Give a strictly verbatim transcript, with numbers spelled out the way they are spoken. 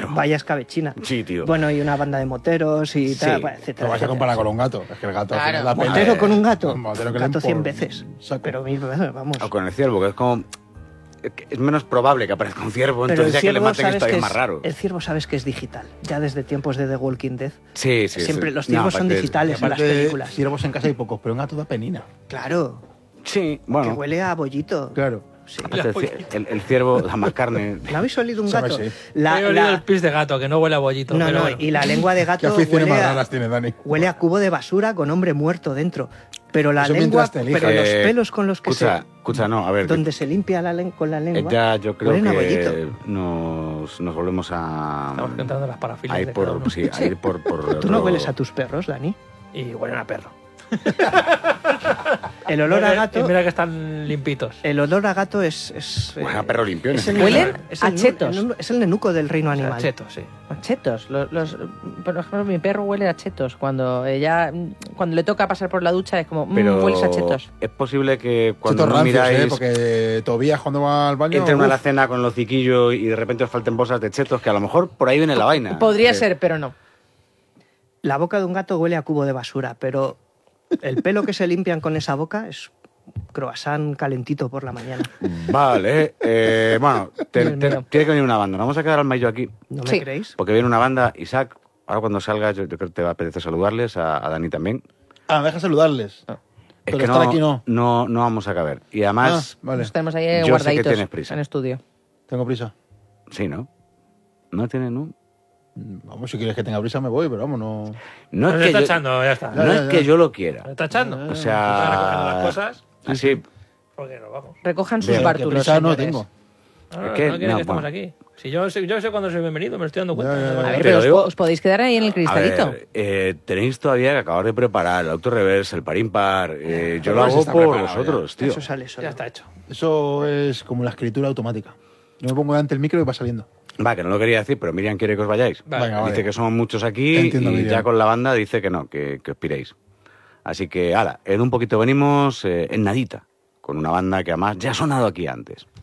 Vaya escabechina. Sí, tío. Bueno, y una banda de moteros y Sí. tal, pues, etcétera. Lo vas a etcétera. comparar con un gato. Es que el gato Claro. da pena. ¿Motero con un gato? Un motero que Gato le cien por veces. saco. Pero mil veces, vamos. O con el ciervo, que es como... Es menos probable que aparezca un ciervo, Pero entonces el ya que le ciervo, maten sabes esto que es es, más raro. el ciervo sabes que es digital. Ya desde tiempos de The Walking Dead. Sí, sí. Siempre sí. los No, ciervos son aparte- digitales en las Aparte, películas. ciervos en casa hay pocos, pero un gato da penina. Claro. Sí, Que bueno. huele a bollito. Claro. Sí. Aparte, el, cier- el- el ciervo da más carne. ¿No habéis olido un Sabe, gato? sí. La, He olido la- el pis de gato, que no huele a bollito. No, pero no, bueno. y la lengua de ¿Qué gato aficiones huele más a, raras tiene Dani? huele a cubo de basura con hombre muerto dentro. Pero la Eso lengua, mientras te elijas. pero los Eh, pelos con los que Escucha, se... escucha, no, a ver. Donde se limpia la len- con la eh, lengua, ya yo creo huelen a que bollito. nos, nos volvemos a... Estamos entrando en las parafilias a ir de cada por, uno. sí, a ir por, por ¿Tú no otro- hueles a tus perros, Dani? Y huelen a perro. El olor a Mira- gato... y Mira que están limpitos. El olor a gato es... es Huele eh, a perro limpio. es el, ¿Huelen es a el nu- chetos? el nu- es el nenuco del reino animal. Chetos, sí. A chetos. Los, los- por ejemplo, mi perro huele a chetos. Cuando ella, cuando le toca pasar por la ducha es como, mmm, Pero hueles a chetos. es posible que cuando Chetos no rancios, miráis... ¿eh? Porque Tobías cuando va al baño... Entren a uf, la cena con los ciquillos y de repente os falten bolsas de chetos, que a lo mejor por ahí viene la vaina. Podría Eh, ser, pero no. La boca de un gato huele a cubo de basura, pero el pelo que se limpian con esa boca es croissant calentito por la mañana. Vale, eh, bueno, te- Dios te- mío. tiene que venir una banda. Nos vamos a quedar al mayo aquí, ¿No me Sí. creéis? porque viene una banda. Isaac, ahora cuando salgas, yo, yo creo que te va a apetecer saludarles, a, a Dani también. Ah, me deja saludarles. Es Pero que estar no, aquí no. no. No vamos a caber. Y además, Ah, vale. Nos tenemos ahí Yo sé que guardaditos tienes prisa. en estudio. Tengo prisa. sí, ¿no? No tiene, ¿no? Vamos, si quieres que tenga prisa me voy, pero vamos, no... No Se es que está yo, echando, ya está. no Ya, es ya, que ya. yo lo Se quiera. está echando. O Está recogiendo las sea, cosas. así, Porque no vamos. Recojan sus Bien. Que bártulos, prisa no señores. tengo. No, no, Es que- no quiere no, que estemos bueno. aquí. Si yo, sé- yo sé cuándo soy bienvenido, me estoy dando cuenta. Ya, ya, ya. A ver, Pero pero os, digo- po- os podéis quedar ahí en el a cristalito. ver, eh, tenéis todavía que acabar de preparar el auto-reverse, el par-impar. Eh, yo Pero lo eso hago está por preparado vosotros, tío. Eso sale solo. Ya está hecho. Eso es como la escritura automática. Yo me pongo delante del micro y va saliendo. Va, que no lo quería decir, pero Miriam quiere que os vayáis. Vale. Venga, vale. Dice que somos muchos Te aquí entiendo, y Miriam. ya con la banda dice que no, que, que os piréis. Así que, ala, en un poquito venimos eh, en nadita, con una banda que además ya ha sonado aquí antes.